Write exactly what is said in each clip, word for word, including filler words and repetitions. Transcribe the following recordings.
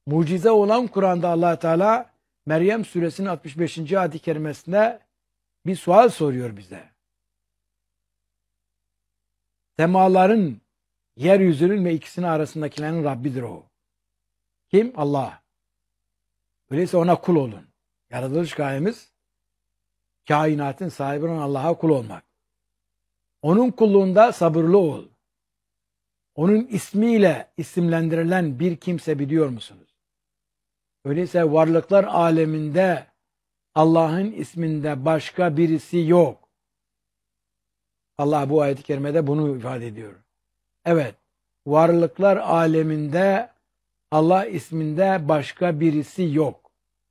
mucize olan Kur'an'da Allah Teala Meryem suresinin altmış beşinci ayet-i kerimesinde bir sual soruyor bize. Semaların, yeryüzünün ve ikisinin arasındakilerin Rabbidir o. Kim? Allah. Öyleyse ona kul olun. Yaratılış gayemiz kainatın sahibi olan Allah'a kul olmak. Onun kulluğunda sabırlı ol. Onun ismiyle isimlendirilen bir kimse biliyor musunuz? Öyleyse varlıklar aleminde Allah'ın isminde başka birisi yok. Allah bu ayet-i kerimede bunu ifade ediyor. Evet, varlıklar aleminde Allah isminde başka birisi yok.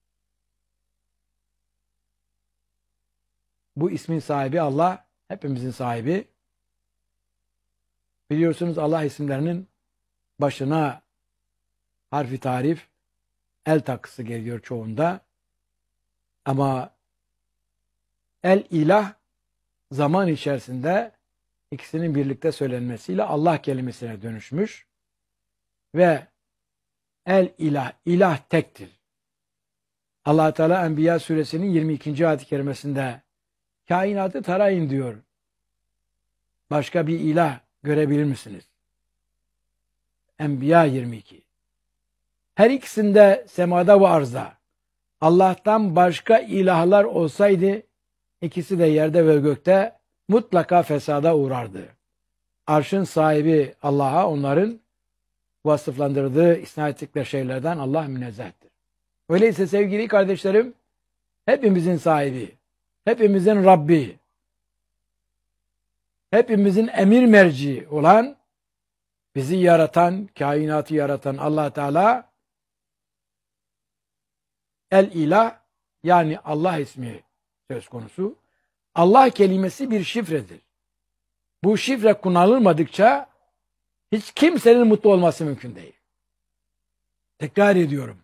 Bu ismin sahibi Allah, hepimizin sahibi. Biliyorsunuz Allah isimlerinin başına harfi tarif, el takısı geliyor çoğunda. Ama el ilah zaman içerisinde ikisinin birlikte söylenmesiyle Allah kelimesine dönüşmüş. Ve el ilah, ilah tektir. Allah Teala Enbiya suresinin yirmi ikinci ayet-i kerimesinde kainatı tarayın diyor. Başka bir ilah görebilir misiniz? Enbiya yirmi iki. Her ikisinde semada ve arzda Allah'tan başka ilahlar olsaydı ikisi de yerde ve gökte mutlaka fesada uğrardı. Arşın sahibi Allah'a onların vasıflandırdığı, isnat ettikleri şeylerden Allah münezzehtir. Öyleyse sevgili kardeşlerim, hepimizin sahibi, hepimizin Rabbi, hepimizin emir merci olan, bizi yaratan, kainatı yaratan Allah Teala, el ilah, yani Allah ismi söz konusu. Allah kelimesi bir şifredir. Bu şifre kullanılmadıkça hiç kimsenin mutlu olması mümkün değil. Tekrar ediyorum.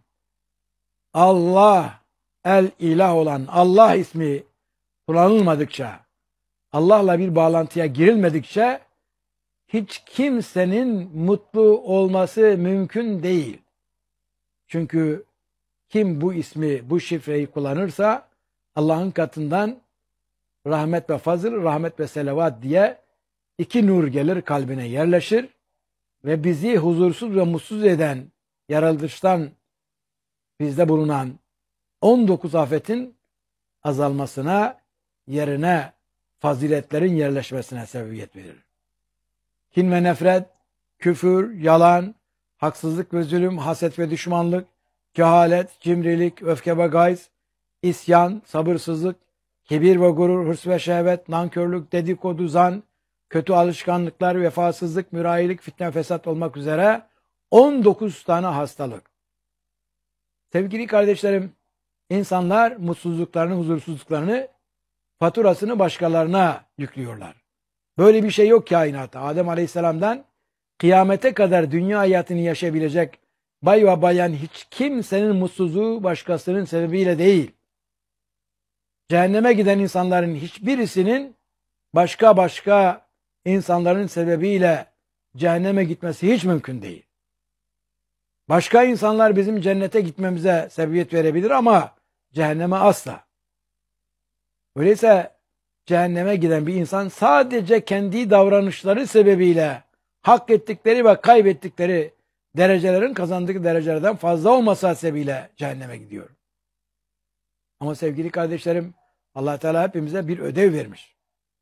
Allah, el ilah olan Allah ismi kullanılmadıkça, Allah'la bir bağlantıya girilmedikçe hiç kimsenin mutlu olması mümkün değil. Çünkü kim bu ismi, bu şifreyi kullanırsa Allah'ın katından rahmet ve fazıl, rahmet ve selavat diye iki nur gelir, kalbine yerleşir ve bizi huzursuz ve mutsuz eden, yaratılıştan bizde bulunan on dokuz afetin azalmasına, yerine faziletlerin yerleşmesine sebebiyet verir. Kin ve nefret, küfür, yalan, haksızlık ve zulüm, haset ve düşmanlık, cehalet, cimrilik, öfke ve gayz, isyan, sabırsızlık, kibir ve gurur, hırs ve şehvet, nankörlük, dedikodu, zan, kötü alışkanlıklar, vefasızlık, mürayilik, fitne, fesat olmak üzere on dokuz tane hastalık. Sevgili kardeşlerim, insanlar mutsuzluklarını, huzursuzluklarını, faturasını başkalarına yüklüyorlar. Böyle bir şey yok kainatta. Adem Aleyhisselam'dan kıyamete kadar dünya hayatını yaşayabilecek bay ve bayan hiç kimsenin mutsuzluğu başkasının sebebiyle değil. Cehenneme giden insanların hiçbirisinin başka başka insanların sebebiyle cehenneme gitmesi hiç mümkün değil. Başka insanlar bizim cennete gitmemize sebebiyet verebilir ama cehenneme asla. Öyleyse cehenneme giden bir insan sadece kendi davranışları sebebiyle hak ettikleri ve kaybettikleri derecelerin kazandığı derecelerden fazla olması sebebiyle cehenneme gidiyor. Ama sevgili kardeşlerim, Allah Teala hepimize bir ödev vermiş.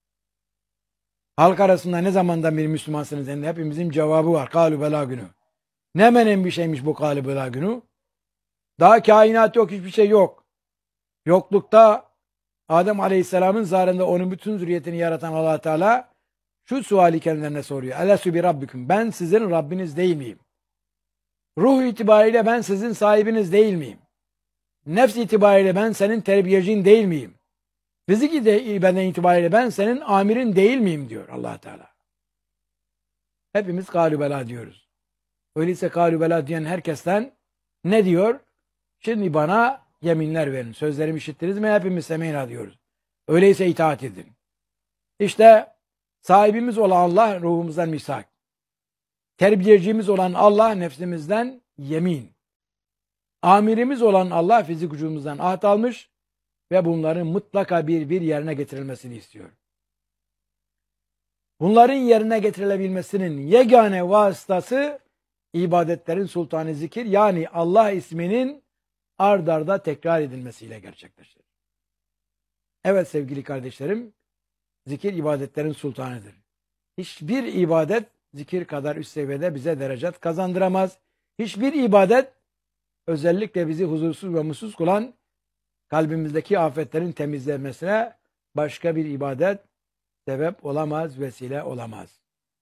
Halk arasında ne zamandan bir Müslümansınız? Yani hepimizin cevabı var. Kâlü belâ günü. Ne menen bir şeymiş bu kâlü belâ günü? Daha kainat yok, hiçbir şey yok. Yoklukta Adem Aleyhisselam'ın zarında onun bütün zürriyetini yaratan Allah Teala şu suali kendilerine soruyor. Elesü bi rabbiküm. Ben sizin Rabbiniz değil miyim? Ruh itibariyle ben sizin sahibiniz değil miyim? Nefs itibariyle ben senin terbiyecin değil miyim? Fizik beden itibariyle ben senin amirin değil miyim diyor Allah Teala. Hepimiz kâlü belâ diyoruz. Öyleyse kâlü belâ diyen herkesten ne diyor? Şimdi bana yeminler verin. Sözlerimi işittiniz mi? Hepimiz semeyna diyoruz. Öyleyse itaat edin. İşte sahibimiz olan Allah ruhumuzdan misak. Terbiyecimiz olan Allah nefsimizden yemin. Amirimiz olan Allah fizik vücudumuzdan ahd almış ve bunların mutlaka bir bir yerine getirilmesini istiyor. Bunların yerine getirilebilmesinin yegane vasıtası ibadetlerin sultanı zikir, yani Allah isminin ard arda tekrar edilmesiyle gerçekleşir. Evet sevgili kardeşlerim, zikir ibadetlerin sultanıdır. Hiçbir ibadet zikir kadar üst seviyede bize derecat kazandıramaz. Hiçbir ibadet özellikle bizi huzursuz ve mutsuz kılan kalbimizdeki afetlerin temizlenmesine başka bir ibadet sebep olamaz, vesile olamaz.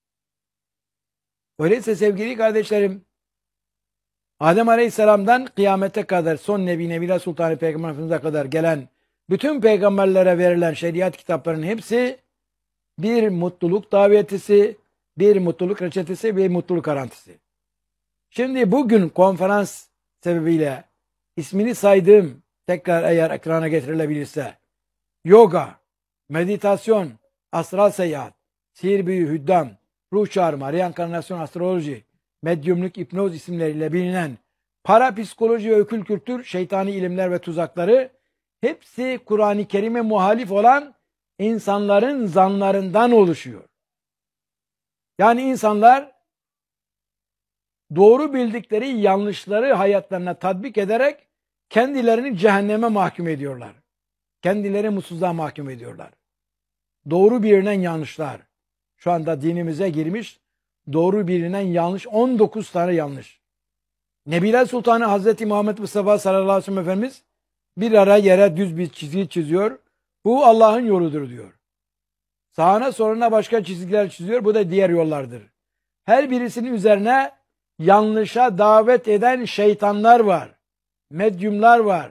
Öyleyse sevgili kardeşlerim, Adem Aleyhisselam'dan kıyamete kadar son Nebi Nebiler Sultanı Peygamber Efendimiz'e kadar gelen bütün peygamberlere verilen şeriat kitaplarının hepsi bir mutluluk davetisi, bir mutluluk reçetesi, bir mutluluk garantisi. Şimdi bugün konferans sebebiyle ismini saydığım, tekrar eğer ekrana getirilebilirse, yoga, meditasyon, astral seyahat, sihir büyü, hüddam, ruh çağırma, reenkarnasyon, astroloji, medyumluk, hipnoz isimleriyle bilinen parapsikoloji ve okült kültür, şeytani ilimler ve tuzakları hepsi Kur'an-ı Kerim'e muhalif olan insanların zanlarından oluşuyor. Yani insanlar doğru bildikleri yanlışları hayatlarına tatbik ederek kendilerini cehenneme mahkum ediyorlar. Kendileri mutsuzluğa mahkum ediyorlar. Doğru bilinen yanlışlar. Şu anda dinimize girmiş doğru bilinen yanlış on dokuz tane yanlış. Nebiler Sultanı Hazreti Muhammed Mustafa sallallahu aleyhi ve sellem Efendimiz bir ara yere düz bir çizgi çiziyor. Bu Allah'ın yoludur diyor. Sağına soluna başka çizgiler çiziyor. Bu da diğer yollardır. Her birisinin üzerine yanlışa davet eden şeytanlar var. Medyumlar var.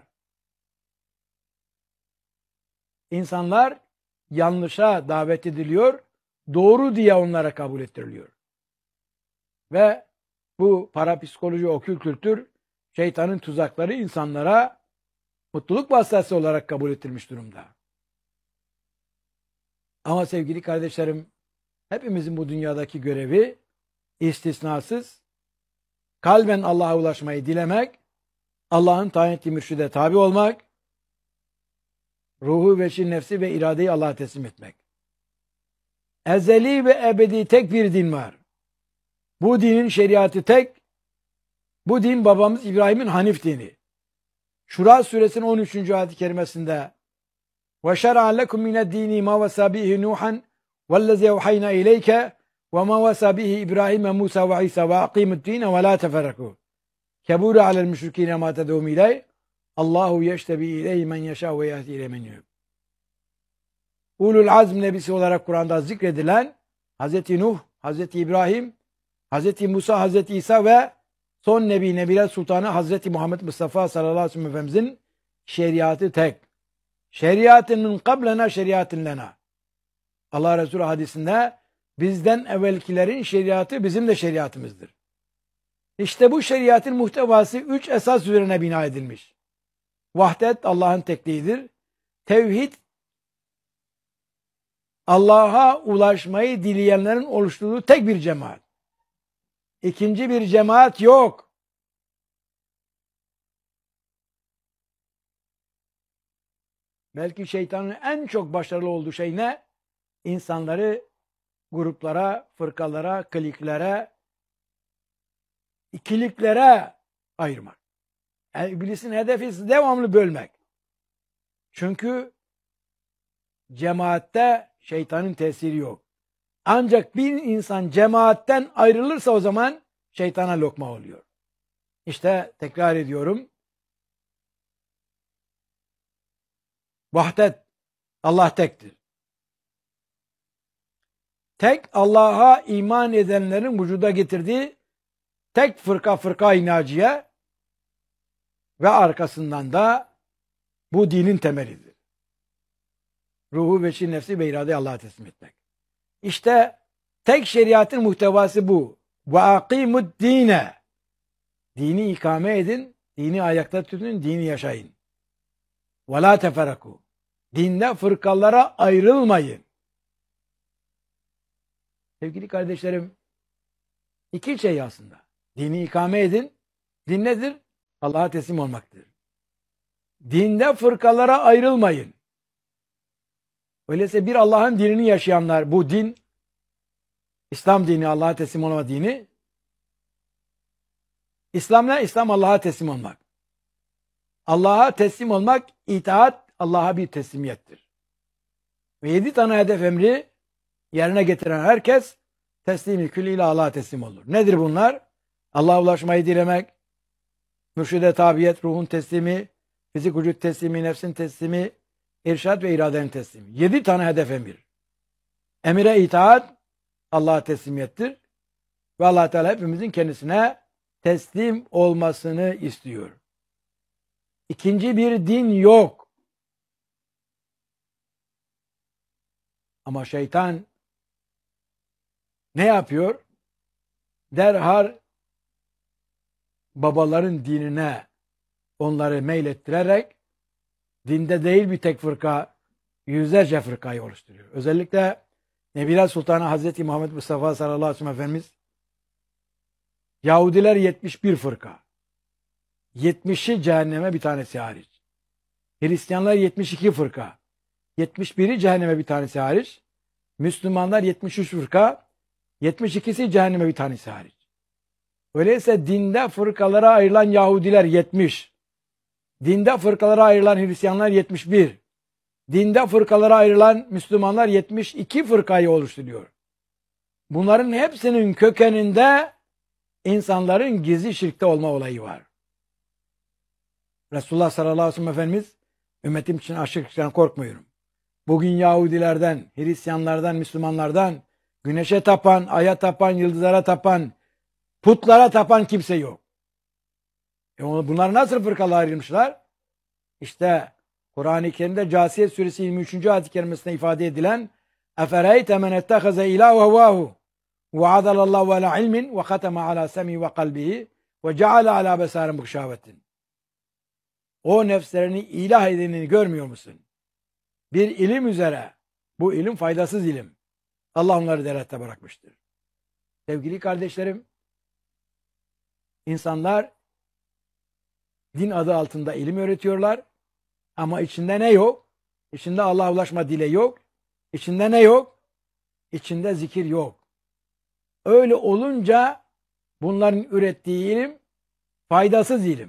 İnsanlar yanlışa davet ediliyor. Doğru diye onlara kabul ettiriliyor. Ve bu parapsikoloji, okült kültür, şeytanın tuzakları insanlara mutluluk vasıtası olarak kabul ettirilmiş durumda. Ama sevgili kardeşlerim, hepimizin bu dünyadaki görevi istisnasız kalben Allah'a ulaşmayı dilemek, Allah'ın tayin ettiği mürşide tabi olmak, ruhu, veçi, nefsi ve iradeyi Allah'a teslim etmek. Ezeli ve ebedi tek bir din var. Bu dinin şeriatı tek. Bu din babamız İbrahim'in Hanif dini. Şura suresinin on üçüncü ayet-i kerimesinde وَشَرَعَ لَكُمْ مِنَ الدِّينِ مَا وَسَى بِهِ نُوحًا وَالَّذِي أَوْحَيْنَا إِلَيْكَ وَمَا وَسَى بِهِ إِبْرَاهِيمَ مُوسَى وَعِيسَى وَأَقِيمُوا الدِّينَ وَلَا تَفَرَّقُوا كَبُورَ عَلَى الْمُشْرِكِينَ مَا تَدْعُوهُمْ إِلَيْهِ اللّٰهُ يَجْتَبِي إِلَيْهِ مَنْ يَشَاءُ وَيَهْدِي إِلَيْهِ مَنْ يُنِيبُ. Ulul Azm nebisi olarak Kur'an'da zikredilen Hazreti Nuh, Hazreti İbrahim, Hazreti Musa, Hazreti İsa ve son Nebi Nebiler Sultanı Hazreti Muhammed Mustafa sallallahu aleyhi ve sellem Efendimizin şeriatı tek. Şeriatının kablena şeriatın lena. Allah Resulü hadisinde bizden evvelkilerin şeriatı bizim de şeriatımızdır. İşte bu şeriatın muhtevası üç esas üzerine bina edilmiş. Vahdet Allah'ın tekliğidir. Tevhid Allah'a ulaşmayı dileyenlerin oluşturduğu tek bir cemaat. İkinci bir cemaat yok. Belki şeytanın en çok başarılı olduğu şey ne? İnsanları gruplara, fırkalara, kliklere, ikiliklere ayırmak. Yani iblisin hedefi devamlı bölmek. Çünkü cemaatte şeytanın tesiri yok. Ancak bir insan cemaatten ayrılırsa o zaman şeytana lokma oluyor. İşte tekrar ediyorum. Vahdet, Allah tektir. Tek Allah'a iman edenlerin vücuda getirdiği tek fırka fırka-i naciye ve arkasından da bu dinin temelidir. Ruhu, veçi, nefsi ve iradeyi Allah'a teslim etmek. İşte tek şeriatın muhtevası bu. Ve akimud dine. Dini ikame edin, dini ayakta tutun, dini yaşayın. Ve la teferraku. Dinde fırkalara ayrılmayın. Sevgili kardeşlerim, iki şey aslında. Dini ikame edin. Din nedir? Allah'a teslim olmaktır. Dinde fırkalara ayrılmayın. Öyleyse bir Allah'ın dinini yaşayanlar, bu din, İslam dini, Allah'a teslim olma dini. İslam ne? İslam Allah'a teslim olmak. Allah'a teslim olmak, itaat Allah'a bir teslimiyettir. Ve yedi tane hedef emri yerine getiren herkes teslimi külliyle Allah'a teslim olur. Nedir bunlar? Allah'a ulaşmayı dilemek, mürşide tabiyet, ruhun teslimi, fizik vücut teslimi, nefsin teslimi, irşad ve iradenin teslimi. Yedi tane hedef emir. Emire itaat Allah'a teslimiyettir. Ve Allah Teala hepimizin kendisine teslim olmasını istiyor. İkinci bir din yok. Ama şeytan ne yapıyor? Derhal babaların dinine onları meylettirerek dinde değil bir tek fırka, yüzlerce fırkayı oluşturuyor. Özellikle Nebiler Sultanı Hazreti Muhammed Mustafa sallallahu aleyhi ve sellem Efendimiz, Yahudiler yetmiş bir fırka, yetmişi cehenneme bir tanesi hariç. Hristiyanlar yetmiş iki fırka, yetmiş biri cehenneme bir tanesi hariç. Müslümanlar yetmiş üç fırka, yetmiş ikisi cehenneme bir tanesi hariç. Öyleyse dinde fırkalara ayrılan Yahudiler yetmiş. Dinde fırkalara ayrılan Hristiyanlar yetmiş bir. Dinde fırkalara ayrılan Müslümanlar yetmiş iki fırkayı oluşturuyor. Bunların hepsinin kökeninde insanların gizli şirkte olma olayı var. Resulullah sallallahu aleyhi ve sellem Efendimiz, ümmetim için aşırılıktan korkmuyorum. Bugün Yahudilerden, Hristiyanlardan, Müslümanlardan güneşe tapan, aya tapan, yıldızlara tapan, putlara tapan kimse yok. E bunlar nasıl fırkalara ayrılmışlar? İşte Kur'an-ı Kerim'de Câsiye suresi yirmi üçüncü ayet-i kerimesinde ifade edilen اَفَرَيْتَ مَنْ اَتَّخَذَ اِلَٰهُ وَهُوَاهُ وَعَدَلَ اللّٰهُ عَلَى عِلْمٍ وَخَتَمَ عَلَى سَمِهِ وَقَلْبِهِ وَجَعَلَ عَلَى بَصَارٍ غِشَاوَةٍ. O nefslerini ilah edinini görmüyor musun? Bir ilim üzere. Bu ilim faydasız ilim. Allah onları derette bırakmıştır. Sevgili kardeşlerim, insanlar din adı altında ilim öğretiyorlar. Ama içinde ne yok? İçinde Allah'a ulaşma dile yok. İçinde ne yok? İçinde zikir yok. Öyle olunca bunların ürettiği ilim faydasız ilim.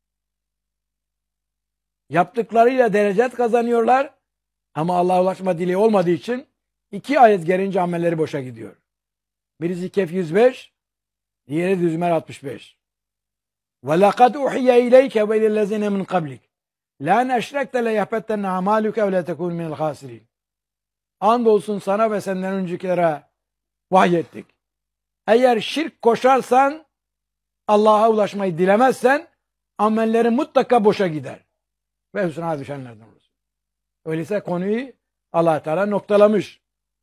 Yaptıklarıyla derecet kazanıyorlar ama Allah'a ulaşma dili olmadığı için iki ayet gelince amelleri boşa gidiyor. Birisi Kehf yüz beş, diğeri de Zümer altmış beş. وَلَقَدْ اُحِيَ اِلَيْكَ وَاِلَى مِنْ قَبْلِكَ لَاَنْ اَشْرَكْتَ لَيَحْبَتَّنَّ عَمَالُكَ وَلَا تَكُونُ مِنَ الْخَاسِرِينَ. Andolsun sana ve senden öncekilere vahyettik. Eğer şirk koşarsan, Allah'a ulaşmayı dilemezsen, amellerin mutlaka boşa gider. Ve hüsna düşenlerden olursun. Öyleyse konuyu Allah Teala noktalamış.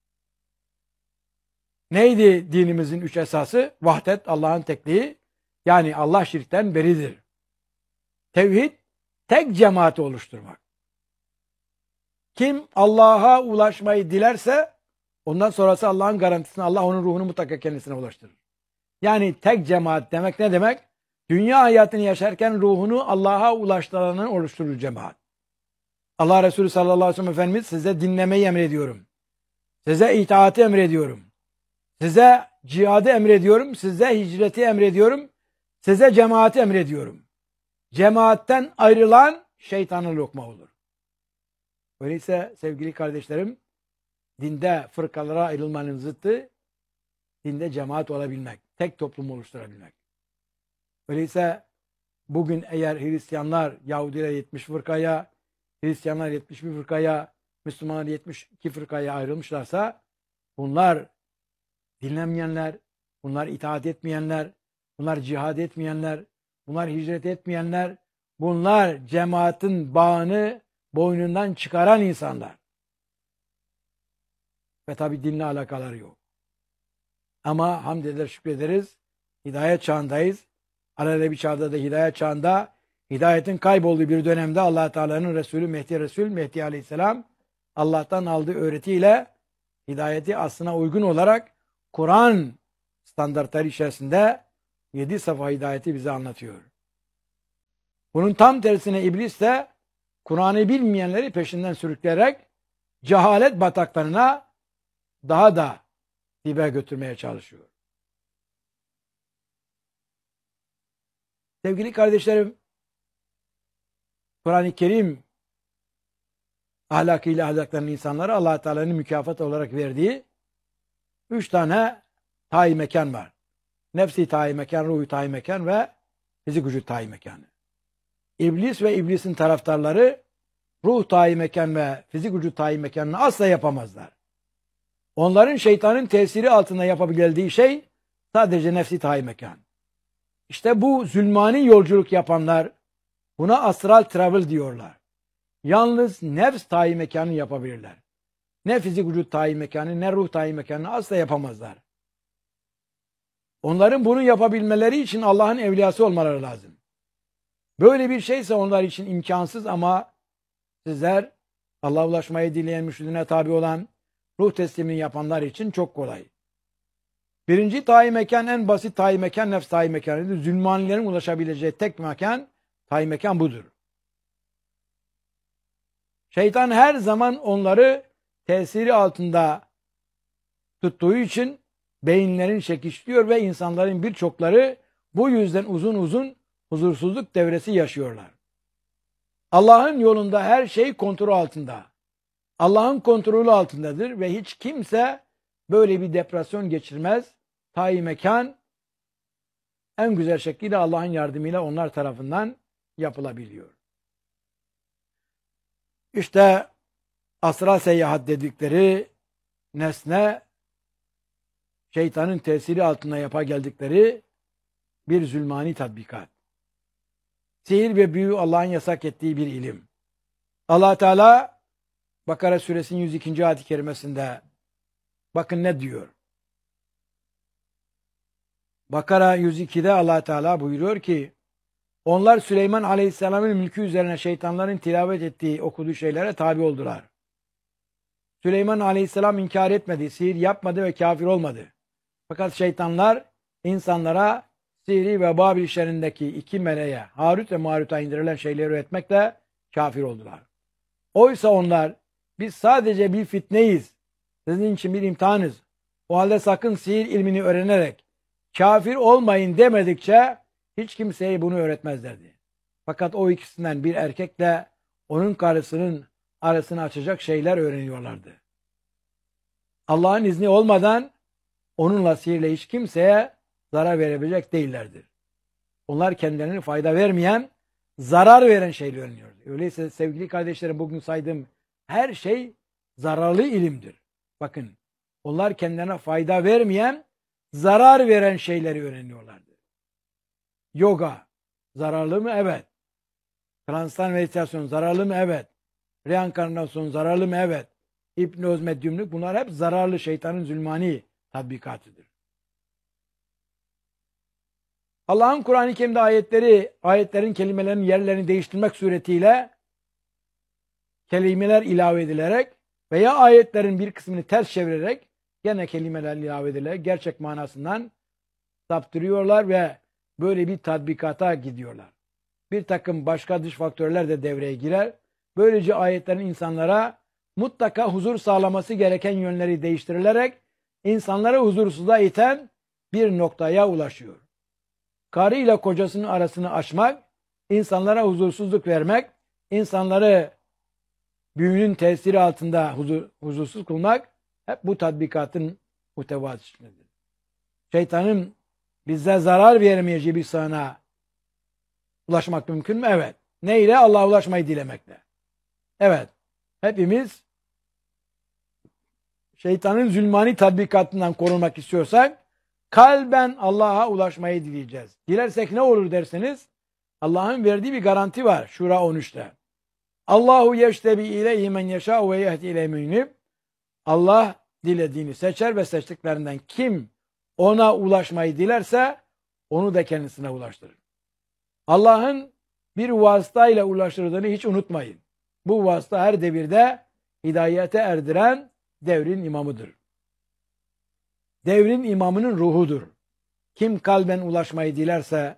Neydi dinimizin üç esası? Vahdet, Allah'ın tekliği. Yani Allah şirkten beridir. Tevhid, tek cemaati oluşturmak. Kim Allah'a ulaşmayı dilerse, ondan sonrası Allah'ın garantisini, Allah onun ruhunu mutlaka kendisine ulaştırır. Yani tek cemaat demek ne demek? Dünya hayatını yaşarken ruhunu Allah'a ulaştıranın oluşturur cemaat. Allah Resulü sallallahu aleyhi ve sellem Efendimiz size dinlemeyi emrediyorum. Size itaati emrediyorum. Size cihadı emrediyorum. Size hicreti emrediyorum. Size cemaati emrediyorum. Cemaatten ayrılan şeytanın lokma olur. Öyleyse sevgili kardeşlerim, dinde fırkalara ayrılmanın zıttı, dinde cemaat olabilmek, tek toplum oluşturabilmek. Öyleyse bugün eğer Hristiyanlar, Yahudiler yetmiş fırkaya, Hristiyanlar yetmiş bir fırkaya, Müslümanlar yetmiş iki fırkaya ayrılmışlarsa, bunlar dinlemeyenler, bunlar itaat etmeyenler, bunlar cihad etmeyenler, bunlar hicret etmeyenler, bunlar cemaatin bağını boynundan çıkaran insanlar. Ve tabi dinle alakaları yok. Ama hamd eder, şükrederiz. Hidayet çağındayız. Arada bir çağda da hidayet çağında, hidayetin kaybolduğu bir dönemde Allah Teala'nın Resulü Mehdi Resul, Mehdi Aleyhisselam Allah'tan aldığı öğretiyle hidayeti aslına uygun olarak Kur'an standartları içerisinde yedi safa hidayeti bize anlatıyor. Bunun tam tersine iblis de Kur'an'ı bilmeyenleri peşinden sürükleyerek cehalet bataklarına daha da dibe götürmeye çalışıyor. Sevgili kardeşlerim, Kur'an-ı Kerim ahlakıyla ahlaklanan insanlara Allah Teala'nın mükafat olarak verdiği üç tane tayi mekan var. Nefsi tayi mekan, ruhu tayi mekan ve fizik vücut tayi mekanı. İblis ve iblisin taraftarları ruh tayi mekan ve fizik vücut tayi mekanını asla yapamazlar. Onların şeytanın tesiri altında yapabildiği şey sadece nefsi tayi mekan. İşte bu zulmani yolculuk yapanlar buna astral travel diyorlar. Yalnız nefs tayi mekanı yapabilirler. Ne fizik vücut tayi mekanı ne ruh tayi mekanını asla yapamazlar. Onların bunu yapabilmeleri için Allah'ın evliyası olmaları lazım. Böyle bir şeyse onlar için imkansız ama sizler Allah'a ulaşmayı dileyen, mürşidine tabi olan, ruh teslimini yapanlar için çok kolay. Birinci tayi mekan, en basit tayi mekan nefs tayi mekanıdır. Zulmanilerin ulaşabileceği tek mekan, tayi mekan budur. Şeytan her zaman onları tesiri altında tuttuğu için beyinlerin çekişliyor ve insanların birçokları bu yüzden uzun uzun huzursuzluk devresi yaşıyorlar. Allah'ın yolunda her şey kontrol altında. Allah'ın kontrolü altındadır ve hiç kimse böyle bir depresyon geçirmez. Tayi mekan en güzel şekilde Allah'ın yardımıyla onlar tarafından yapılabiliyor. İşte astral seyahat dedikleri nesne şeytanın tesiri altında yapa geldikleri bir zulmani tatbikat. Sihir ve büyü Allah'ın yasak ettiği bir ilim. Allah Teala Bakara suresinin yüz ikinci ayet-i kerimesinde bakın ne diyor. Bakara yüz ikide Allah Teala buyuruyor ki onlar Süleyman Aleyhisselam'ın mülkü üzerine şeytanların tilavet ettiği, okuduğu şeylere tabi oldular. Süleyman Aleyhisselam inkar etmedi, sihir yapmadı ve kafir olmadı. Fakat şeytanlar insanlara Sihri ve Babil işlerindeki iki meleğe, Harut ve Marut'a indirilen şeyleri öğretmekle kafir oldular. Oysa onlar, biz sadece bir fitneyiz, sizin için bir imtihanız. O halde sakın sihir ilmini öğrenerek kafir olmayın demedikçe hiç kimseye bunu öğretmezlerdi. Fakat o ikisinden bir erkekle onun karısının arasını açacak şeyler öğreniyorlardı. Allah'ın izni olmadan onunla sihirle hiç kimseye zarar verebilecek değillerdir. Onlar kendilerine fayda vermeyen, zarar veren şeyleri öğreniyorlar. Öyleyse sevgili kardeşlerim bugün saydığım her şey zararlı ilimdir. Bakın, onlar kendilerine fayda vermeyen, zarar veren şeyleri öğreniyorlardı. Yoga zararlı mı? Evet. Transtan meditasyon zararlı mı? Evet. Reenkarnasyon zararlı mı? Evet. Hipnoz, medyumluk bunlar hep zararlı şeytanın zulmani tatbikatıdır. Allah'ın Kur'an-ı Kerim'de ayetleri, ayetlerin kelimelerin yerlerini değiştirmek suretiyle kelimeler ilave edilerek veya ayetlerin bir kısmını ters çevirerek gene kelimeler ilave edilerek gerçek manasından saptırıyorlar ve böyle bir tatbikata gidiyorlar. Bir takım başka dış faktörler de devreye girer. Böylece ayetlerin insanlara mutlaka huzur sağlaması gereken yönleri değiştirilerek insanları huzursuzluğa iten bir noktaya ulaşıyor. Karı ile kocasının arasını açmak, insanlara huzursuzluk vermek, insanları büyünün tesiri altında huzur, huzursuz kılmak hep bu tatbikatın muhtevasıdır. Şeytanın bize zarar vermeyeceği bir sahana ulaşmak mümkün mü? Evet. Ne ile? Allah'a ulaşmayı dilemekle. Evet. Hepimiz şeytanın zulmani tatbikatından korunmak istiyorsak kalben Allah'a ulaşmayı dileyeceğiz. Dilersek ne olur derseniz Allah'ın verdiği bir garanti var Şura on üçte. Allahu yeştebi ileyhi men yeşâ ve yehdi ileyhi men yunib. Allah dilediğini seçer ve seçtiklerinden kim ona ulaşmayı dilerse onu da kendisine ulaştırır. Allah'ın bir vasıtayla ulaştırdığını hiç unutmayın. Bu vasıta her devirde hidayete erdiren devrin imamıdır. Devrin imamının ruhudur. Kim kalben ulaşmayı dilerse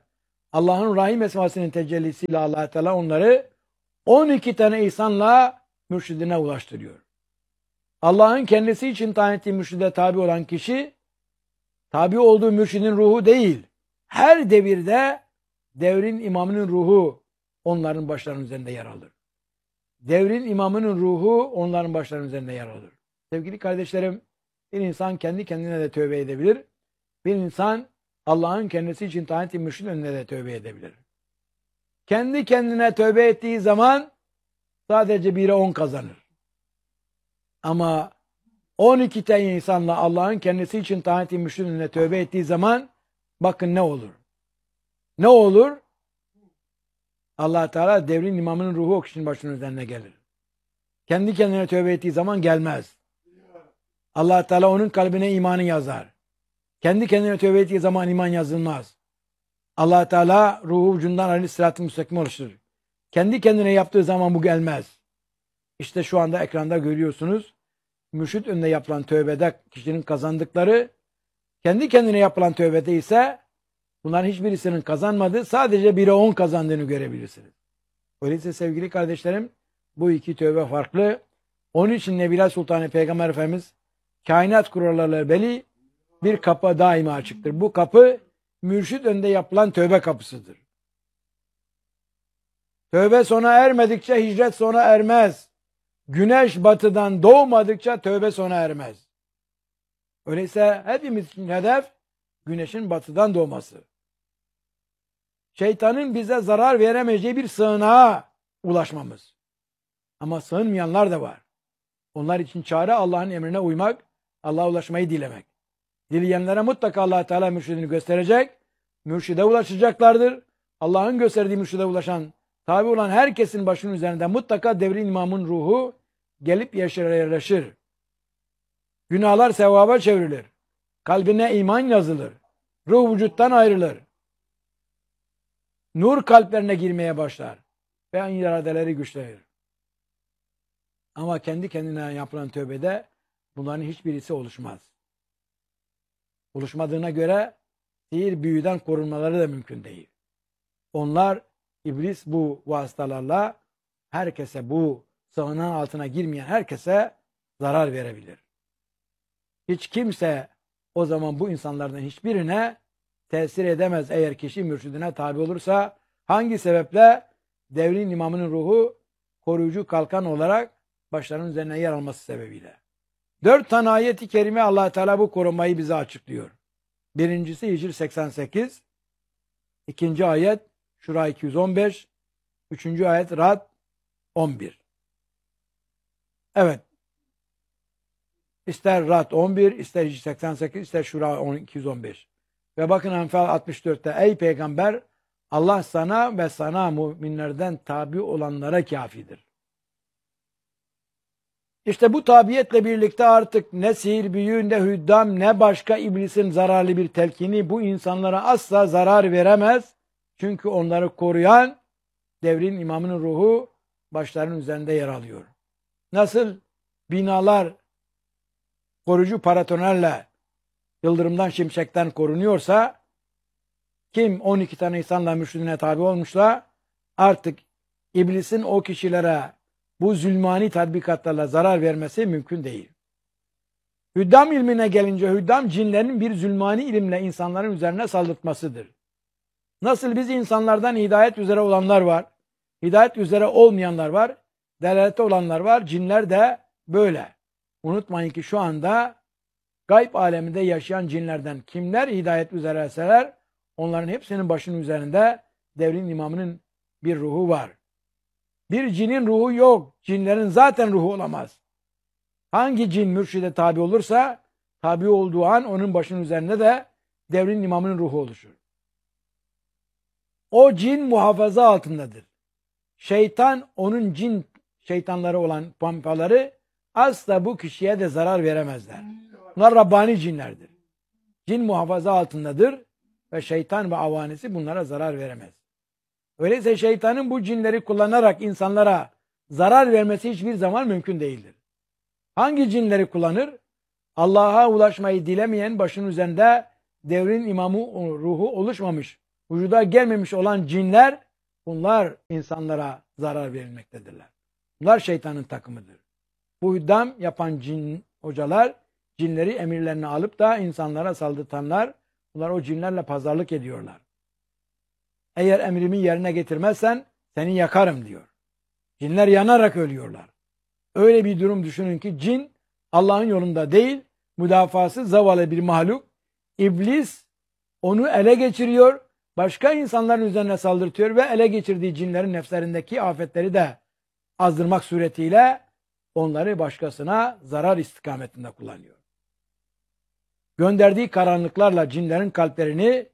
Allah'ın Rahim esmasının tecellisiyle Allah Teala onları on iki tane ihsanla mürşidine ulaştırıyor. Allah'ın kendisi için tayin ettiği mürşide tabi olan kişi, tabi olduğu mürşidin ruhu değil, her devirde devrin imamının ruhu onların başlarının üzerinde yer alır. Devrin imamının ruhu onların başlarının üzerinde yer alır. Sevgili kardeşlerim, bir insan kendi kendine de tövbe edebilir. Bir insan Allah'ın kendisi için tayin ettiği mürşidin önüne de tövbe edebilir. Kendi kendine tövbe ettiği zaman sadece bire on kazanır. Ama on iki tane insanla Allah'ın kendisi için tayin ettiği mürşidin önüne tövbe ettiği zaman bakın ne olur. Ne olur? Allah Teala devrin imamının ruhu o kişinin başının üzerine gelir. Kendi kendine tövbe ettiği zaman gelmez. Allah Teala onun kalbine imanı yazar. Kendi kendine tövbe ettiği zaman iman yazılmaz. Allah Teala ruhu ucundan ayrı sırat-ı müstakim oluşturur. Kendi kendine yaptığı zaman bu gelmez. İşte şu anda ekranda görüyorsunuz. Mürşid önünde yapılan tövbede kişinin kazandıkları, kendi kendine yapılan tövbede ise bunların hiçbirisinin kazanmadığı, sadece bire on kazandığını görebilirsiniz. Öyleyse sevgili kardeşlerim, bu iki tövbe farklı. Onun için Nebiler Sultanı Peygamber Efendimiz kainat kurallarıyla belli bir kapı daima açıktır. Bu kapı mürşid önünde yapılan tövbe kapısıdır. Tövbe sona ermedikçe hicret sona ermez. Güneş batıdan doğmadıkça tövbe sona ermez. Öyleyse hepimiz için hedef güneşin batıdan doğması. Şeytanın bize zarar veremeyeceği bir sığınağa ulaşmamız. Ama sığınmayanlar da var. Onlar için çare Allah'ın emrine uymak, Allah'a ulaşmayı dilemek. Dileyenlere mutlaka Allah Teala mürşidini gösterecek, mürşide ulaşacaklardır. Allah'ın gösterdiği mürşide ulaşan, tabi olan herkesin başının üzerinde mutlaka devrin imamın ruhu gelip yerleşir. Günahlar sevaba çevrilir. Kalbine iman yazılır. Ruh vücuttan ayrılır. Nur kalplerine girmeye başlar. Ve iradeleri güçlenir. Ama kendi kendine yapılan tövbede bunların hiçbirisi oluşmaz. Oluşmadığına göre sihir büyüden korunmaları da mümkün değil. Onlar, iblis bu vasıtalarla herkese, bu sığınağın altına girmeyen herkese zarar verebilir. Hiç kimse o zaman bu insanlardan hiçbirine tesir edemez eğer kişi mürşidine tabi olursa. Hangi sebeple? Devrin imamının ruhu koruyucu kalkan olarak başlarının üzerine yer alması sebebiyle. Dört tane ayet-i kerime Allah Teala bu korumayı bize açıklıyor. Birincisi Hicr seksen sekiz, ikinci ayet Şura iki yüz on beş, üçüncü ayet Ra'd on bir. Evet. İster Ra'd on bir, ister Hicr seksen sekiz, ister Şura iki yüz on beş. Ve bakın Enfal altmış dörtte ey peygamber, Allah sana ve sana müminlerden tabi olanlara kafidir. İşte bu tabiyetle birlikte artık ne sihir büyü, ne hüddam, ne başka iblisin zararlı bir telkini bu insanlara asla zarar veremez. Çünkü onları koruyan devrin imamının ruhu başlarının üzerinde yer alıyor. Nasıl binalar koruyucu paratonerle yıldırımdan, şimşekten korunuyorsa, kim on iki tane insanla mürşidine tabi olmuşsa artık iblisin o kişilere bu zulmani tatbikatlarla zarar vermesi mümkün değil. Hüddam ilmine gelince, hüddam cinlerin bir zulmani ilimle insanların üzerine saldırtmasıdır. Nasıl biz insanlardan hidayet üzere olanlar var, hidayet üzere olmayanlar var, delalette olanlar var, cinler de böyle. Unutmayın ki şu anda gayb aleminde yaşayan cinlerden kimler hidayet üzereseler, onların hepsinin başının üzerinde devrin imamının bir ruhu var. Bir cinin ruhu yok. Cinlerin zaten ruhu olamaz. Hangi cin mürşide tabi olursa, tabi olduğu an onun başının üzerinde de devrin imamının ruhu oluşur. O cin muhafaza altındadır. Şeytan, onun cin şeytanları olan pampaları asla bu kişiye de zarar veremezler. Bunlar Rabbani cinlerdir. Cin muhafaza altındadır ve şeytan ve avanisi bunlara zarar veremez. Öyleyse şeytanın bu cinleri kullanarak insanlara zarar vermesi hiçbir zaman mümkün değildir. Hangi cinleri kullanır? Allah'a ulaşmayı dilemeyen, başının üzerinde devrin imamı ruhu oluşmamış vücuda gelmemiş olan cinler, bunlar insanlara zarar verilmektedirler. Bunlar şeytanın takımıdır. Bu hüddam yapan cin hocalar, cinleri emirlerini alıp da insanlara saldırtanlar, bunlar o cinlerle pazarlık ediyorlar. Eğer emrimi yerine getirmezsen seni yakarım diyor. Cinler yanarak ölüyorlar. Öyle bir durum düşünün ki cin Allah'ın yolunda değil, müdafası zavallı bir mahluk. İblis onu ele geçiriyor, başka insanların üzerine saldırtıyor ve ele geçirdiği cinlerin nefslerindeki afetleri de azdırmak suretiyle onları başkasına zarar istikametinde kullanıyor. Gönderdiği karanlıklarla cinlerin kalplerini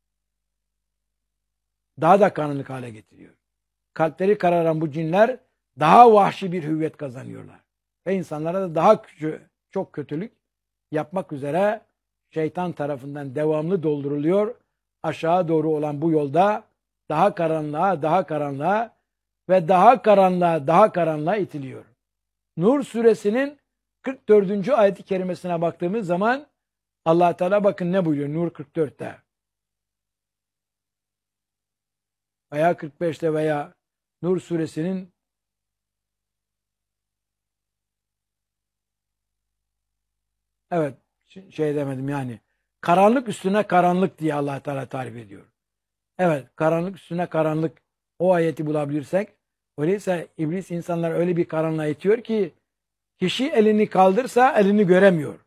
daha da karanlık hale getiriyor. Kalpleri kararan bu cinler daha vahşi bir hüviyet kazanıyorlar. Ve insanlara da daha çok kötülük yapmak üzere şeytan tarafından devamlı dolduruluyor. Aşağı doğru olan bu yolda daha karanlığa, daha karanlığa ve daha karanlığa, daha karanlığa itiliyor. Nur suresinin kırk dördüncü ayet-i kerimesine baktığımız zaman Allah Teala bakın ne buyuruyor Nur kırk dörtte. Veya kırk beşte veya Nur suresinin evet şey demedim yani karanlık üstüne karanlık diye Allah Teala tarif ediyor. Evet, karanlık üstüne karanlık o ayeti bulabilirsek, öyleyse iblis insanlar öyle bir karanlığa itiyor ki kişi elini kaldırsa elini göremiyor.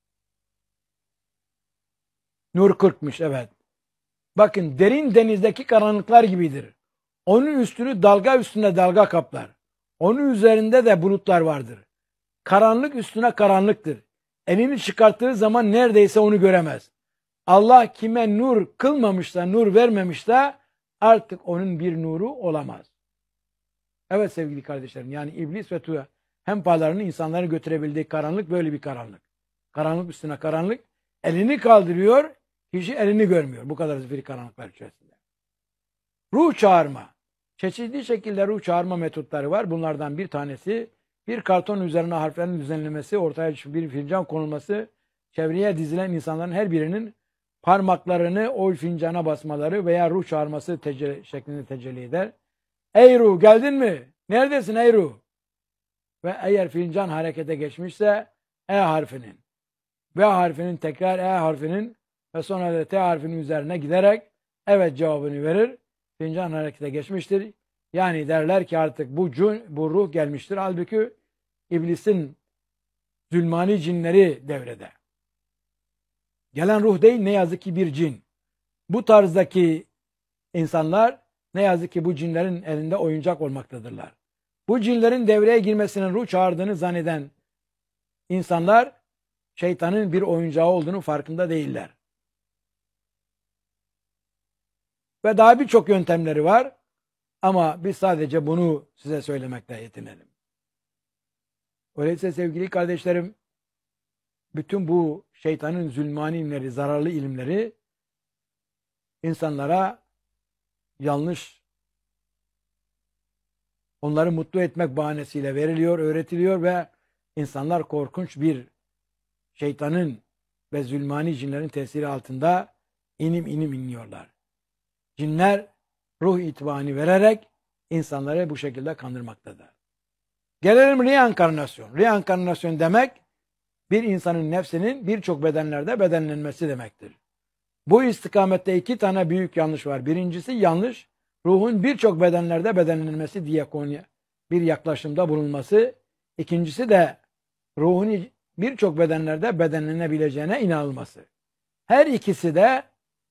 Nur kırkmış evet. Bakın derin denizdeki karanlıklar gibidir. Onun üstünü dalga üstüne dalga kaplar. Onun üzerinde de bulutlar vardır. Karanlık üstüne karanlıktır. Elini çıkarttığı zaman neredeyse onu göremez. Allah kime nur kılmamışsa, nur vermemişse artık onun bir nuru olamaz. Evet sevgili kardeşlerim, yani iblis ve tuya hempalarını insanları götürebildiği karanlık böyle bir karanlık. Karanlık üstüne karanlık. Elini kaldırıyor, kişi elini görmüyor. Bu kadar zifiri karanlıklar içerisinde. Ruh çağırma. Çeşitli şekilde ruh çağırma metotları var. Bunlardan bir tanesi bir karton üzerine harflerin düzenlenmesi, ortaya bir fincan konulması, çevreye dizilen insanların her birinin parmaklarını o fincana basmaları veya ruh çağırması tecelli, şeklinde tecelli eder. Ey ruh geldin mi? Neredesin ey ruh? Ve eğer fincan harekete geçmişse E harfinin, B harfinin tekrar E harfinin ve sonra da T harfinin üzerine giderek evet cevabını verir. Fincan harekete geçmiştir. Yani derler ki artık bu, cun, bu ruh gelmiştir. Halbuki iblisin zulmani cinleri devrede. Gelen ruh değil ne yazık ki bir cin. Bu tarzdaki insanlar ne yazık ki bu cinlerin elinde oyuncak olmaktadırlar. Bu cinlerin devreye girmesinin ruh çağırdığını zanneden insanlar şeytanın bir oyuncağı olduğunu farkında değiller. Ve daha birçok yöntemleri var ama biz sadece bunu size söylemekle yetinelim. Öyleyse sevgili kardeşlerim, bütün bu şeytanın zulmani ilimleri, zararlı ilimleri insanlara yanlış, onları mutlu etmek bahanesiyle veriliyor, öğretiliyor ve insanlar korkunç bir şeytanın ve zulmani cinlerin tesiri altında inim inim iniyorlar. Cinler ruh itibani vererek insanları bu şekilde kandırmaktadır. Gelelim reenkarnasyon. Reenkarnasyon demek bir insanın nefsinin birçok bedenlerde bedenlenmesi demektir. Bu istikamette iki tane büyük yanlış var. Birincisi yanlış, ruhun birçok bedenlerde bedenlenmesi diye konuya bir yaklaşımda bulunması. İkincisi de ruhun birçok bedenlerde bedenlenebileceğine inanılması. Her ikisi de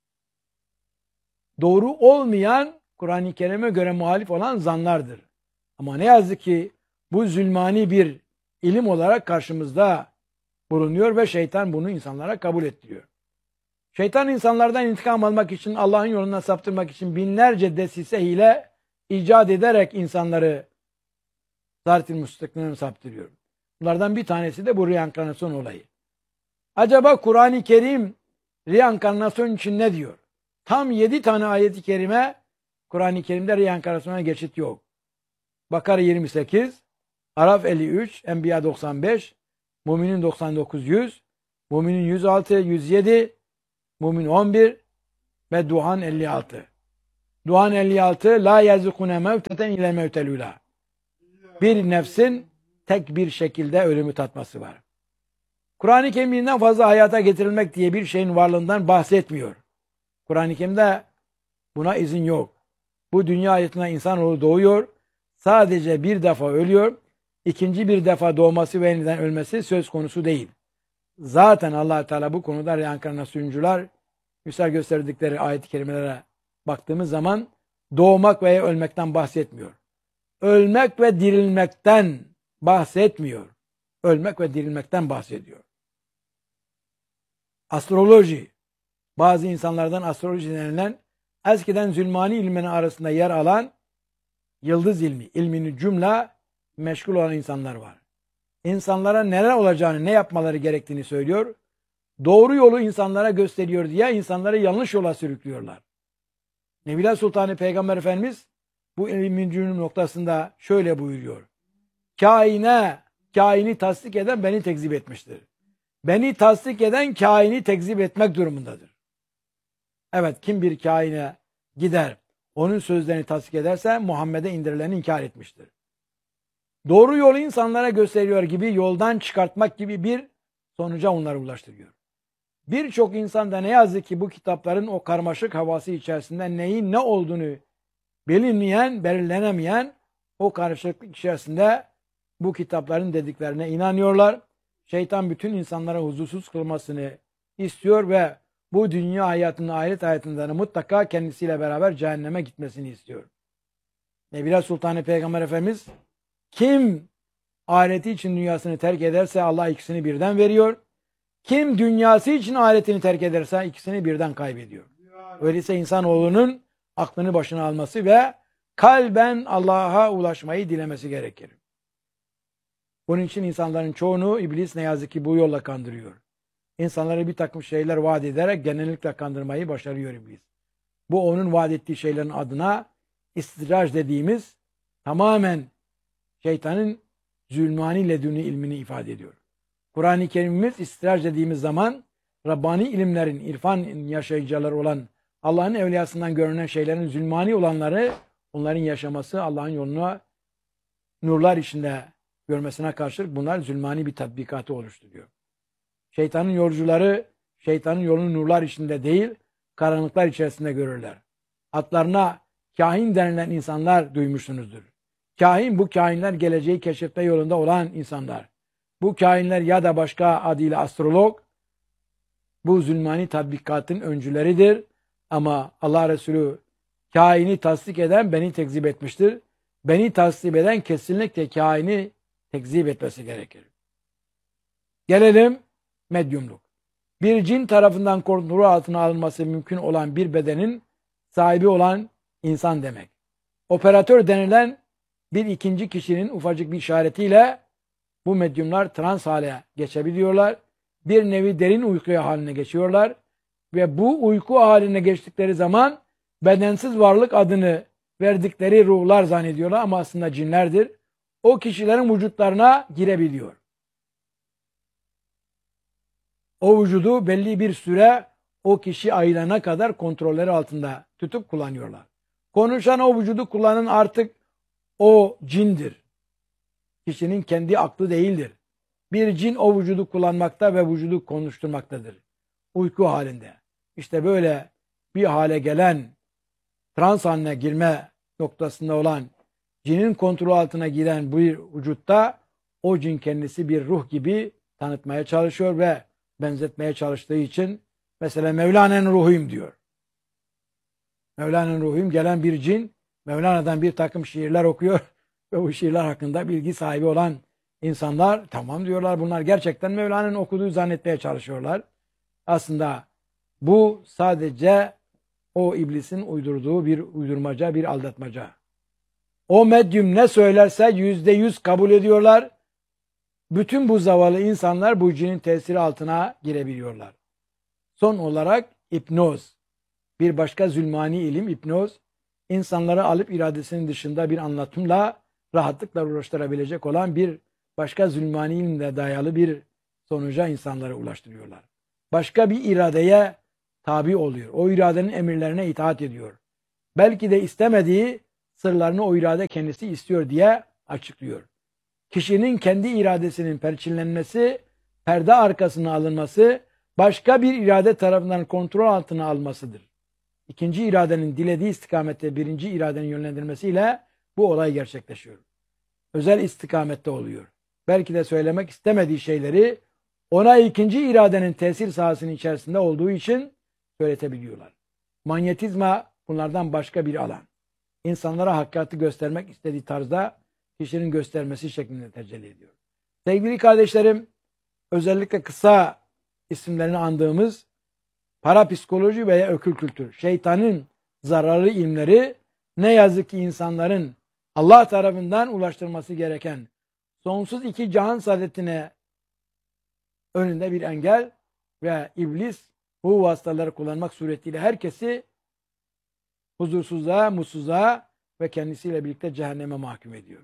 doğru olmayan, Kur'an-ı Kerim'e göre muhalif olan zanlardır. Ama ne yazık ki bu zulmani bir ilim olarak karşımızda bulunuyor ve şeytan bunu insanlara kabul ettiriyor. Şeytan insanlardan intikam almak için, Allah'ın yolundan saptırmak için binlerce desise hile icat ederek insanları zat-ı müstakimden saptırıyor. Bunlardan bir tanesi de bu reenkarnasyon olayı. Acaba Kur'an-ı Kerim reenkarnasyon için ne diyor? Tam yedi tane ayet-i kerime Kur'an-ı Kerim'de reenkarnasyona geçit yok. Bakara yirmi sekiz, Araf elli üç, Enbiya doksan beş, Müminun doksan dokuz yüz, Müminun yüz altı yüz yedi, Mümin on bir, ve Duhan elli altı. Duhan elli altı la yazikune mevteten ile mevtelula. Bir nefsin tek bir şekilde ölümü tatması var. Kur'an-ı Kerim'den fazla hayata getirilmek diye bir şeyin varlığından bahsetmiyor. Kur'an-ı Kerim'de buna izin yok. Bu dünya hayatına insanoğlu doğuyor, sadece bir defa ölüyor, ikinci bir defa doğması ve yeniden ölmesi söz konusu değil. Zaten Allah Teala bu konuda reenkarnasyoncular misal gösterdikleri ayet-i kerimelere baktığımız zaman doğmak veya ölmekten bahsetmiyor. Ölmek ve dirilmekten bahsetmiyor. Ölmek ve dirilmekten bahsediyor. Astroloji, bazı insanlardan astroloji denilen eskiden Zülmani ilminin arasında yer alan yıldız ilmi, ilmini cümle meşgul olan insanlar var. İnsanlara neler olacağını, ne yapmaları gerektiğini söylüyor. Doğru yolu insanlara gösteriyor diye insanları yanlış yola sürüklüyorlar. Nebiler Sultanı Peygamber Efendimiz bu ilmin cümle noktasında şöyle buyuruyor. Kaine, kaini tasdik eden beni tekzip etmiştir. Beni tasdik eden kaini tekzip etmek durumundadır. Evet, kim bir kaine gider, onun sözlerini tasdik ederse Muhammed'e indirileni inkar etmiştir. Doğru yolu insanlara gösteriyor gibi yoldan çıkartmak gibi bir sonuca onları ulaştırıyor. Birçok insan da ne yazık ki bu kitapların o karmaşık havası içerisinde neyin ne olduğunu bilinmeyen, belirlenemeyen o karışıklık içerisinde bu kitapların dediklerine inanıyorlar. Şeytan bütün insanlara huzursuz kılmasını istiyor ve bu dünya hayatının, ahiret hayatında mutlaka kendisiyle beraber cehenneme gitmesini istiyor. Nebiler Sultanı Peygamber Efendimiz kim ahireti için dünyasını terk ederse Allah ikisini birden veriyor. Kim dünyası için ahiretini terk ederse ikisini birden kaybediyor. Öyleyse insanoğlunun aklını başına alması ve kalben Allah'a ulaşmayı dilemesi gerekir. Bunun için insanların çoğunu iblis ne yazık ki bu yolla kandırıyor. İnsanlara bir takım şeyler vaat ederek genellikle kandırmayı başarıyor iblis. Bu onun vaat ettiği şeylerin adına istidraç dediğimiz tamamen şeytanın zulmani leduni ilmini ifade ediyor. Kur'an-ı Kerim'imiz istidraç dediğimiz zaman Rabbani ilimlerin, irfan yaşayıcıları olan Allah'ın evliyasından görünen şeylerin zulmani olanları, onların yaşaması Allah'ın yoluna nurlar içinde görmesine karşılık bunlar zulmani bir tatbikatı oluşturuyor. Şeytanın yolcuları, şeytanın yolunu nurlar içinde değil, karanlıklar içerisinde görürler. Atlarına kahin denilen insanlar duymuşsunuzdur. Kahin, bu kahinler geleceği keşfetme yolunda olan insanlar. Bu kahinler ya da başka adıyla astrolog, bu zulmani tatbikatın öncüleridir. Ama Allah Resulü kaini tasdik eden beni tekzip etmiştir. Beni tasdik eden kesinlikle kaini tekzip etmesi gerekir. Gelelim medyumluk. Bir cin tarafından kontrol altına alınması mümkün olan bir bedenin sahibi olan insan demek. Operatör denilen bir ikinci kişinin ufacık bir işaretiyle bu medyumlar trans hale geçebiliyorlar. Bir nevi derin uyku haline geçiyorlar. Ve bu uyku haline geçtikleri zaman bedensiz varlık adını verdikleri ruhlar zannediyorlar ama aslında cinlerdir. O kişilerin vücutlarına girebiliyor. O vücudu belli bir süre o kişi ayılana kadar kontrolleri altında tutup kullanıyorlar. Konuşan o vücudu kullanan artık o cindir. Kişinin kendi aklı değildir. Bir cin o vücudu kullanmakta ve vücudu konuşturmaktadır. Uyku halinde. İşte böyle bir hale gelen, trans haline girme noktasında olan, cinin kontrolü altına giren bu vücutta o cin kendisi bir ruh gibi tanıtmaya çalışıyor ve benzetmeye çalıştığı için mesela Mevlana'nın ruhuyum diyor. Mevlana'nın ruhuyum gelen bir cin, Mevlana'dan bir takım şiirler okuyor ve bu şiirler hakkında bilgi sahibi olan insanlar tamam diyorlar, bunlar gerçekten Mevlana'nın okuduğu zannetmeye çalışıyorlar. Aslında bu sadece o iblisin uydurduğu bir uydurmaca, bir aldatmaca. O medyum ne söylerse yüzde yüz kabul ediyorlar. Bütün bu zavallı insanlar bu cinin tesiri altına girebiliyorlar. Son olarak hipnoz. Bir başka zulmani ilim hipnoz. İnsanları alıp iradesinin dışında bir anlatımla rahatlıkla ulaştırabilecek olan bir başka zulmani ilimle dayalı bir sonuca insanları ulaştırıyorlar. Başka bir iradeye tabi oluyor. O iradenin emirlerine itaat ediyor. Belki de istemediği sırlarını o irade kendisi istiyor diye açıklıyor. Kişinin kendi iradesinin perçinlenmesi, perde arkasına alınması, başka bir irade tarafından kontrol altına almasıdır. İkinci iradenin dilediği istikamette birinci iradenin yönlendirmesiyle bu olay gerçekleşiyor. Özel istikamette oluyor. Belki de söylemek istemediği şeyleri ona ikinci iradenin tesir sahasının içerisinde olduğu için söyletebiliyorlar. Manyetizma bunlardan başka bir alan. İnsanlara hakikati göstermek istediği tarzda kişinin göstermesi şeklinde tecelli ediyor. Sevgili kardeşlerim, özellikle kısa isimlerini andığımız parapsikoloji veya ökül kültür, şeytanın zararlı ilimleri ne yazık ki insanların Allah tarafından ulaştırması gereken sonsuz iki cihan saadetine önünde bir engel ve iblis bu vasıtaları kullanmak suretiyle herkesi huzursuzluğa, mutsuzluğa ve kendisiyle birlikte cehenneme mahkum ediyor.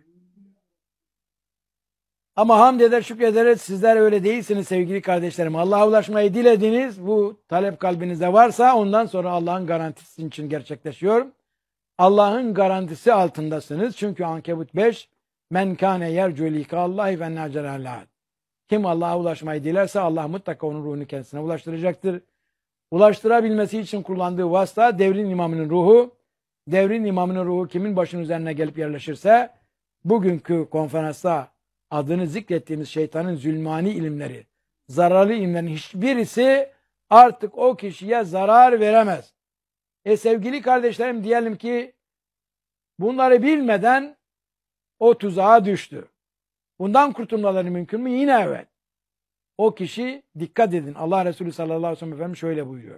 Ama hamd eder, şükrederiz. Sizler öyle değilsiniz sevgili kardeşlerim. Allah'a ulaşmayı dilediniz. Bu talep kalbinizde varsa ondan sonra Allah'ın garantisi için gerçekleşiyor. Allah'ın garantisi altındasınız. Çünkü Ankebut beş men kâne yercu likâllahi ve nâcerâllâh. Kim Allah'a ulaşmayı dilerse Allah mutlaka onun ruhunu kendisine ulaştıracaktır. Ulaştırabilmesi için kullandığı vasıta devrin imamının ruhu. Devrin imamının ruhu kimin başının üzerine gelip yerleşirse bugünkü konferansta adını zikrettiğimiz şeytanın zulmani ilimleri, zararlı ilimlerin hiçbirisi artık o kişiye zarar veremez. E sevgili kardeşlerim, diyelim ki bunları bilmeden o tuzağa düştü. Bundan kurtulmaları mümkün mü? Yine evet. O kişi, dikkat edin, Allah Resulü sallallahu aleyhi ve sellem Efendimiz şöyle buyuruyor.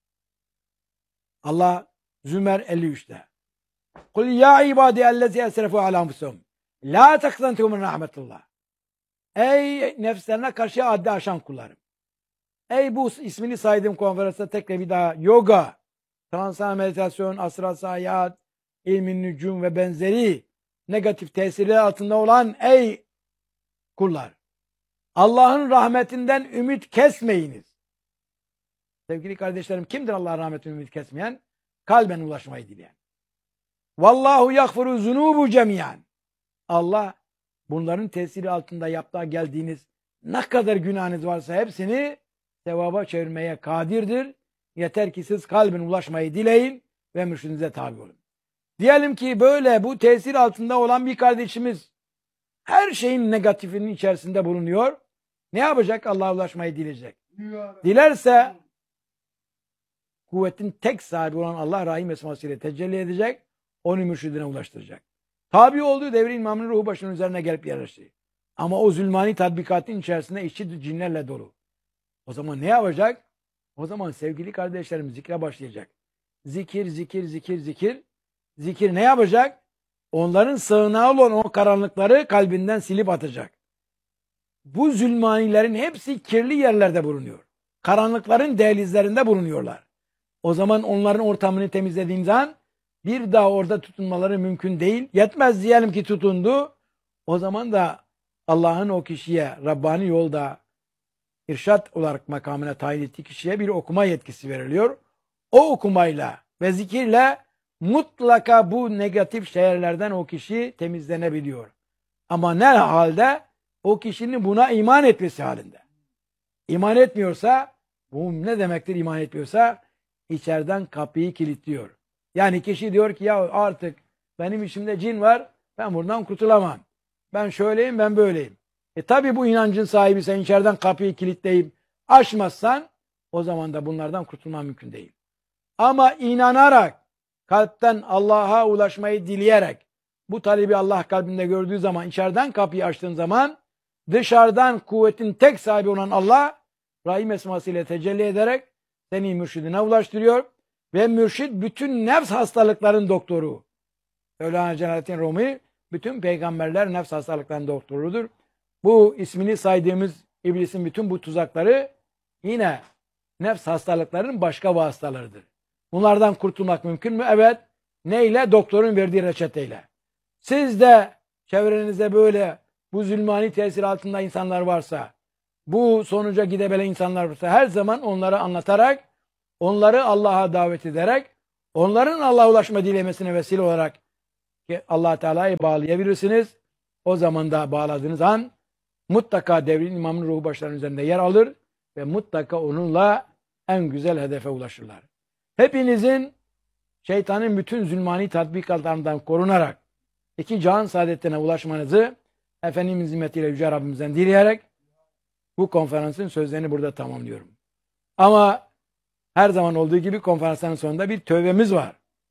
Allah Zümer elli üçte. Kul ya ibadi ellezî esrefu alâ enfusihim la taknatu min rahmetullah. Ey nefslerine karşı haddi aşan kullarım. Ey bu ismini saydığım konferansta tekrar bir daha yoga, transal meditasyon, asra sayat, ilmin nücum ve benzeri negatif tesirler altında olan ey kullar. Allah'ın rahmetinden ümit kesmeyiniz. Sevgili kardeşlerim, kimdir Allah'ın rahmetinden ümit kesmeyen? Kalben ulaşmayı dileyen. Vallahu yaghfiru zunubu cemiyan. Allah bunların tesiri altında yaptığa geldiğiniz ne kadar günahınız varsa hepsini sevaba çevirmeye kadirdir. Yeter ki siz kalben ulaşmayı dileyin ve mürşidinize tabi olun. Diyelim ki böyle bu tesir altında olan bir kardeşimiz her şeyin negatifinin içerisinde bulunuyor. Ne yapacak? Allah'a ulaşmayı dileyecek. Dilerse kuvvetin tek sahibi olan Allah Rahim esmasıyla tecelli edecek. Onu mürşidine ulaştıracak. Tabi olduğu devrin imamının ruhu başının üzerine gelip yerleşti. Ama o zulmani tatbikatın içerisinde işçi cinlerle dolu. O zaman ne yapacak? O zaman sevgili kardeşlerim zikre başlayacak. Zikir, zikir, zikir, zikir. Zikir ne yapacak? Onların sığınağı olan o karanlıkları kalbinden silip atacak. Bu zulmanilerin hepsi kirli yerlerde bulunuyor. Karanlıkların dehlizlerinde bulunuyorlar. O zaman onların ortamını temizlediğin zaman bir daha orada tutunmaları mümkün değil. Yetmez diyelim ki tutundu. O zaman da Allah'ın o kişiye Rabbani yolda irşat olarak makamına tayin ettiği kişiye bir okuma yetkisi veriliyor. O okumayla ve zikirle mutlaka bu negatif şeylerden o kişi temizlenebiliyor. Ama ne halde? O kişinin buna iman etmesi halinde. İman etmiyorsa, bu ne demektir iman etmiyorsa? İçeriden kapıyı kilitliyor. Yani kişi diyor ki ya artık benim içimde cin var, ben buradan kurtulamam. Ben şöyleyim, ben böyleyim. E tabi bu inancın sahibi sen içeriden kapıyı kilitleyip açmazsan o zaman da bunlardan kurtulman mümkün değil. Ama inanarak, kalpten Allah'a ulaşmayı dileyerek, bu talebi Allah kalbinde gördüğü zaman, içeriden kapıyı açtığın zaman, dışarıdan kuvvetin tek sahibi olan Allah, Rahim esmasıyla tecelli ederek seni mürşidine ulaştırıyor ve mürşid bütün nefs hastalıkların doktoru. Mevlana Celaleddin Rumi, bütün peygamberler nefs hastalıkların doktorudur. Bu ismini saydığımız iblisin bütün bu tuzakları yine nefs hastalıklarının başka vasıtalarıdır. Bunlardan kurtulmak mümkün mü? Evet. Neyle? Doktorun verdiği reçeteyle. Siz de çevrenizde böyle bu zulmani tesir altında insanlar varsa, bu sonuca gidebilen insanlar varsa her zaman onlara anlatarak onları Allah'a davet ederek, onların Allah'a ulaşma dilemesine vesile olarak Allah Teala'yı bağlayabilirsiniz. O zaman da bağladığınız an mutlaka devrin imamının ruhu başlarının üzerinde yer alır ve mutlaka onunla en güzel hedefe ulaşırlar. Hepinizin şeytanın bütün zulmani tatbikatlarından korunarak iki cihan saadetine ulaşmanızı Efendimiz hizmetiyle Yüce Rabbimizden dileyerek bu konferansın sözlerini burada tamamlıyorum. Ama her zaman olduğu gibi konferansların sonunda bir tövbemiz var.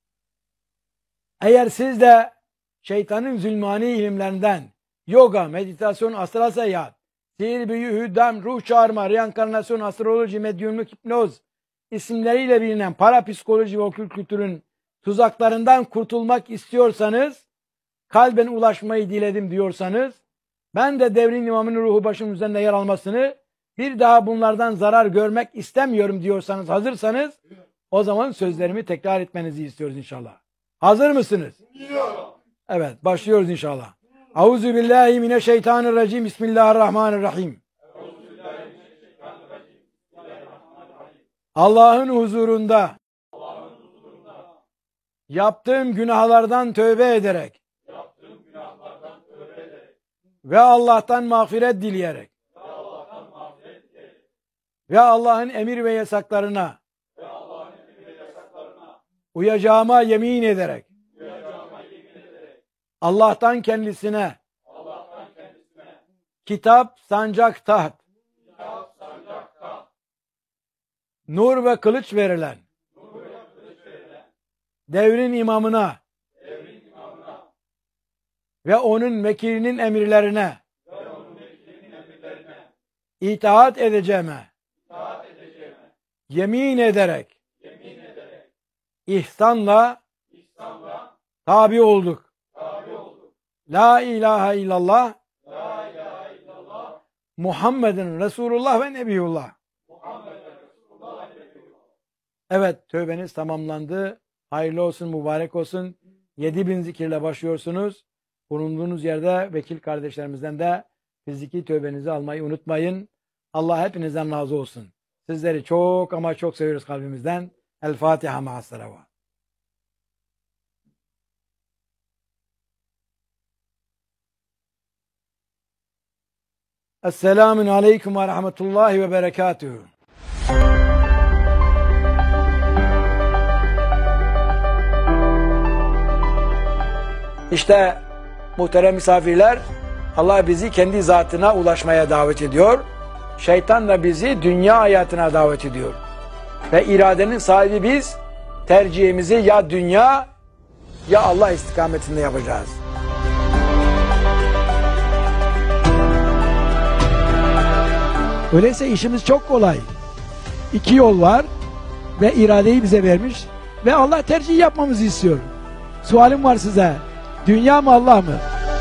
Eğer siz de şeytanın zulmani ilimlerinden yoga, meditasyon, astral seyahat, sihir, büyü, hüddam, ruh çağırma, reenkarnasyon, astroloji, medyumluk, hipnoz isimleriyle bilinen parapsikoloji ve okült kültürün tuzaklarından kurtulmak istiyorsanız, kalben ulaşmayı diledim diyorsanız, ben de devrin imamının ruhu başımın üzerinde yer almasını, bir daha bunlardan zarar görmek istemiyorum diyorsanız, hazırsanız, o zaman sözlerimi tekrar etmenizi istiyoruz inşallah. Hazır mısınız? Evet, başlıyoruz inşallah. Euzu billahi mineşşeytanirracim. Bismillahirrahmanirrahim. Allah'ın huzurunda yaptığım günahlardan tövbe ederek ve Allah'tan mağfiret dileyerek ve Allah'ın emir ve yasaklarına uyacağıma yemin ederek Allah'tan kendisine kitap, sancak, taht, nur ve kılıç verilen devrin imamına ve onun vekilinin emirlerine itaat edeceğime yemin ederek ihsanla tabi olduk. La ilahe illallah Muhammedun Resulullah ve Nebiyullah. Evet, tövbeniz tamamlandı. Hayırlı olsun, mübarek olsun. Yedi bin zikirle başlıyorsunuz. Bulunduğunuz yerde vekil kardeşlerimizden de fiziki tövbenizi almayı unutmayın. Allah hepinizden razı olsun. Sizleri çok ama çok seviyoruz kalbimizden. El Fatiha ma'as-salavat. Esselamun aleyküm ve rahmetullahi ve berekatuhu. İşte muhterem misafirler, Allah bizi kendi zatına ulaşmaya davet ediyor. Şeytan da bizi dünya hayatına davet ediyor. Ve iradenin sahibi biz, tercihimizi ya dünya ya Allah istikametinde yapacağız. Öyleyse işimiz çok kolay. İki yol var ve iradeyi bize vermiş ve Allah tercih yapmamızı istiyor. Sualim var size. Dünya mı, Allah mı?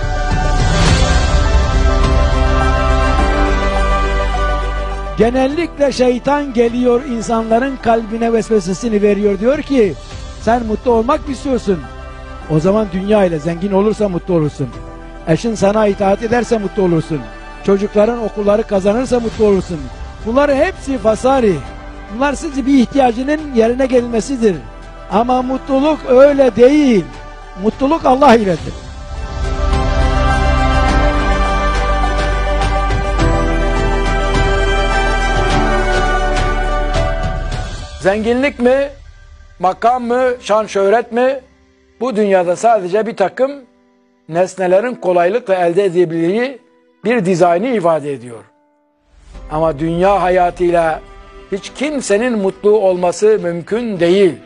Genellikle şeytan geliyor, insanların kalbine vesvesesini veriyor. Diyor ki sen mutlu olmak mı istiyorsun? O zaman dünya ile zengin olursa mutlu olursun. Eşin sana itaat ederse mutlu olursun. Çocukların okulları kazanırsa mutlu olursun. Bunlar hepsi fasari. Bunlar sizce bir ihtiyacının yerine gelmesidir. Ama mutluluk öyle değil. Mutluluk Allah iledir. Zenginlik mi, makam mı, şan şöhret mi? Bu dünyada sadece bir takım nesnelerin kolaylıkla elde edebildiği bir dizaynı ifade ediyor. Ama dünya hayatıyla hiç kimsenin mutlu olması mümkün değil.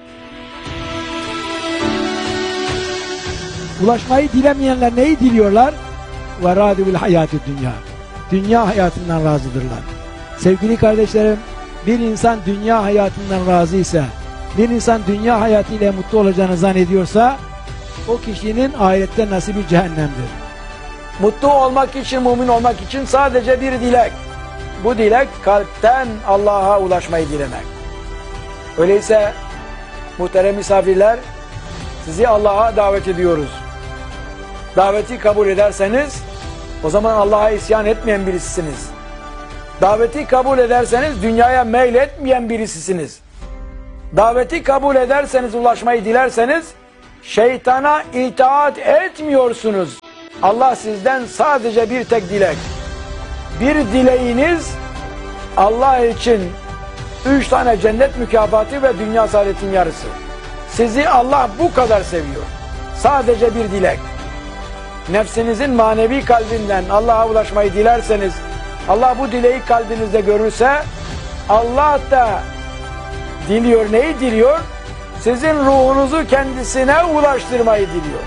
Ulaşmayı dilemeyenler neyi diliyorlar? وَرَادُ بِالْحَيَاتِ dünya. Dünya hayatından razıdırlar. Sevgili kardeşlerim, bir insan dünya hayatından razı ise, bir insan dünya hayatıyla mutlu olacağını zannediyorsa, o kişinin ahirette nasibi cehennemdir. Mutlu olmak için, mümin olmak için sadece bir dilek. Bu dilek kalpten Allah'a ulaşmayı dilemek. Öyleyse muhterem misafirler, sizi Allah'a davet ediyoruz. Daveti kabul ederseniz o zaman Allah'a isyan etmeyen birisisiniz. Daveti kabul ederseniz dünyaya meyletmeyen birisisiniz. Daveti kabul ederseniz, ulaşmayı dilerseniz şeytana itaat etmiyorsunuz. Allah sizden sadece bir tek dilek. Bir dileğiniz Allah için üç tane cennet mükafatı ve dünya saadetin yarısı. Sizi Allah bu kadar seviyor. Sadece bir dilek. Nefsinizin manevi kalbinden Allah'a ulaşmayı dilerseniz, Allah bu dileği kalbinizde görürse, Allah da diliyor. Neyi diliyor? Sizin ruhunuzu kendisine ulaştırmayı diliyor.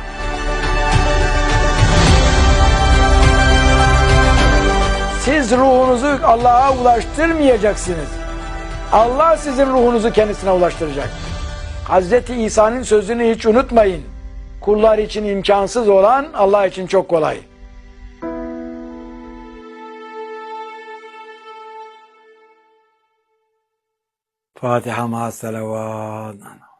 Siz ruhunuzu Allah'a ulaştırmayacaksınız. Allah sizin ruhunuzu kendisine ulaştıracak. Hazreti İsa'nın sözünü hiç unutmayın. Kullar için imkansız olan Allah için çok kolay. Fatiha ma salavat.